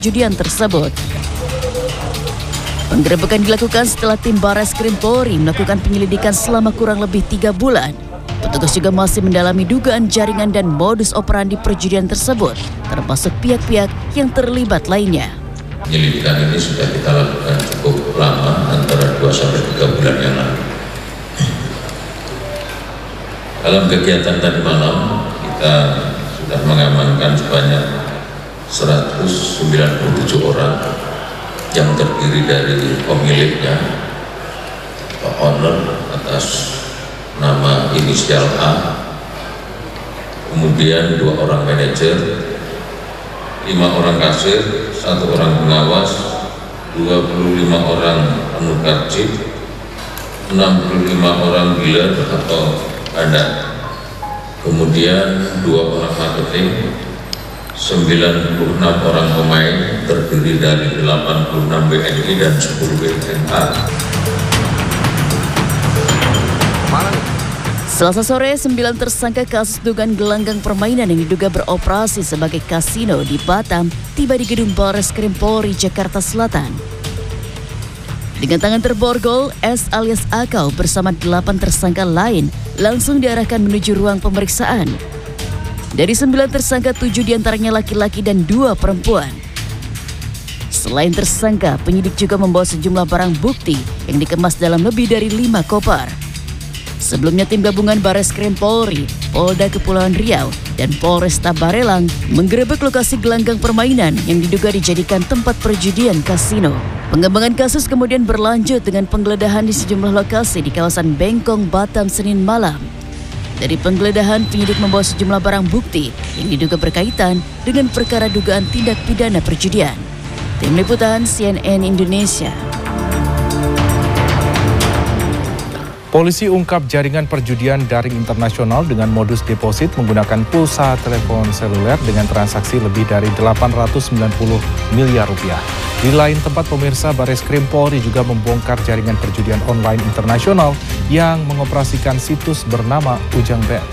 perjudian tersebut. Penggerebekan dilakukan setelah tim Bareskrim Polri melakukan penyelidikan selama kurang lebih 3 bulan. Petugas juga masih mendalami dugaan jaringan dan modus operandi perjudian tersebut, termasuk pihak-pihak yang terlibat lainnya. Penyelidikan ini sudah kita lakukan cukup lama, antara 2-3 bulan yang lalu. Dalam kegiatan tadi malam, kita sudah mengamankan sebanyak 197 orang yang terdiri dari pemiliknya, owner atas nama inisial A, kemudian 2 orang manajer, 5 orang kasir, 1 orang pengawas, 25 orang penukar chip, 65 orang dealer atau bandar, kemudian 2 orang marketing, 96 orang pemain terdiri dari 86 WNI dan 10 WNA. Selasa sore, 9 tersangka kasus dugaan gelanggang permainan yang diduga beroperasi sebagai kasino di Batam tiba di gedung Bareskrim Polri Jakarta Selatan. Dengan tangan terborgol, S alias Akau bersama 8 tersangka lain langsung diarahkan menuju ruang pemeriksaan. Dari 9 tersangka, 7 diantaranya laki-laki dan 2 perempuan. Selain tersangka, penyidik juga membawa sejumlah barang bukti yang dikemas dalam lebih dari 5 koper. Sebelumnya tim gabungan Bareskrim Polri, Polda Kepulauan Riau, dan Polresta Barelang menggerebek lokasi gelanggang permainan yang diduga dijadikan tempat perjudian kasino. Pengembangan kasus kemudian berlanjut dengan penggeledahan di sejumlah lokasi di kawasan Bengkong, Batam, Senin malam. Dari penggeledahan, penyidik membawa sejumlah barang bukti yang diduga berkaitan dengan perkara dugaan tindak pidana perjudian. Tim Liputan CNN Indonesia. Polisi ungkap jaringan perjudian daring internasional dengan modus deposit menggunakan pulsa telepon seluler dengan transaksi lebih dari 890 miliar rupiah. Di lain tempat, pemirsa, Bareskrim Polri juga membongkar jaringan perjudian online internasional yang mengoperasikan situs bernama Ujang Bet.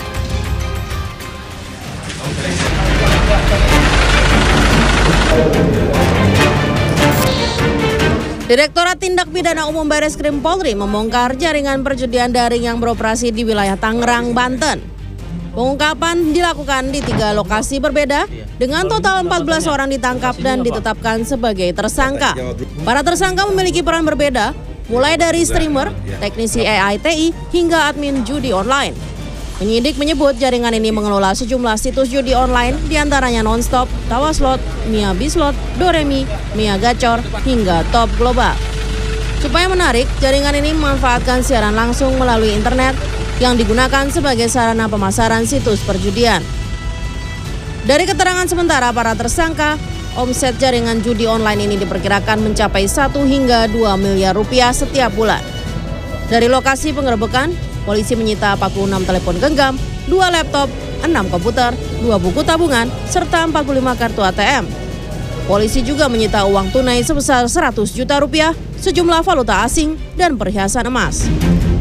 Direktorat Tindak Pidana Umum Bareskrim Polri membongkar jaringan perjudian daring yang beroperasi di wilayah Tangerang, Banten. Pengungkapan dilakukan di 3 lokasi berbeda dengan total 14 orang ditangkap dan ditetapkan sebagai tersangka. Para tersangka memiliki peran berbeda, mulai dari streamer, teknisi AI TI, hingga admin judi online. Penyidik menyebut jaringan ini mengelola sejumlah situs judi online, diantaranya Nonstop, Tawaslot, Mia Bislot, Doremi, Mia Gacor, hingga Top Global. Supaya menarik, jaringan ini memanfaatkan siaran langsung melalui internet yang digunakan sebagai sarana pemasaran situs perjudian. Dari keterangan sementara para tersangka, omset jaringan judi online ini diperkirakan mencapai 1 hingga 2 miliar rupiah setiap bulan. Dari lokasi penggerebekan, polisi menyita 46 telepon genggam, 2 laptop, 6 komputer, 2 buku tabungan, serta 45 kartu ATM. Polisi juga menyita uang tunai sebesar 100 juta rupiah, sejumlah valuta asing, dan perhiasan emas.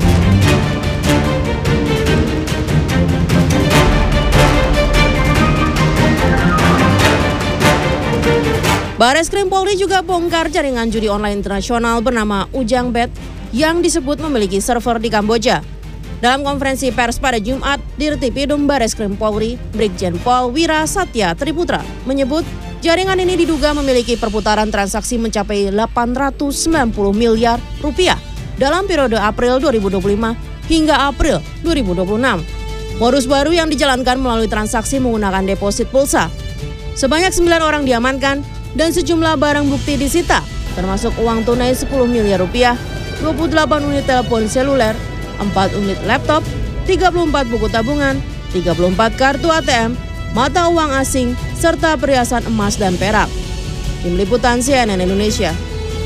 Bareskrim Polri juga bongkar jaringan judi online internasional bernama Ujang Bet yang disebut memiliki server di Kamboja. Dalam konferensi pers pada Jumat, Dirtipidum Bareskrim Polri, Brigjen Pol Wira Satya Triputra menyebut jaringan ini diduga memiliki perputaran transaksi mencapai 890 miliar rupiah dalam periode April 2025 hingga April 2026. Modus baru yang dijalankan melalui transaksi menggunakan deposit pulsa. Sebanyak 9 orang diamankan dan sejumlah barang bukti disita, termasuk uang tunai 10 miliar rupiah, 28 unit telepon seluler, 4 unit laptop, 34 buku tabungan, 34 kartu ATM, mata uang asing, serta perhiasan emas dan perak. Tim Liputan CNN Indonesia.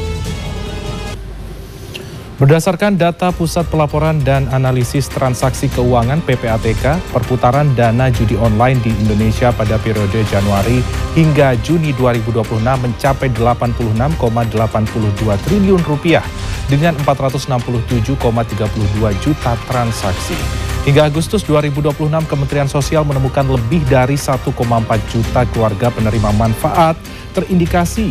Berdasarkan data Pusat Pelaporan dan Analisis Transaksi Keuangan (PPATK), perputaran dana judi online di Indonesia pada periode Januari hingga Juni 2026 mencapai 86,82 triliun rupiah dengan 467,32 juta transaksi. Hingga Agustus 2026, Kementerian Sosial menemukan lebih dari 1,4 juta keluarga penerima manfaat terindikasi